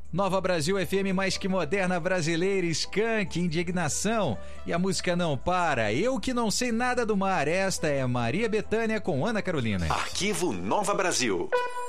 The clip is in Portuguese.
Nova Brasil FM, mais que moderna, brasileira, Skank, indignação. E a música não para. Eu que não sei nada do mar. Esta é Maria Bethânia com Ana Carolina. Arquivo Nova Brasil.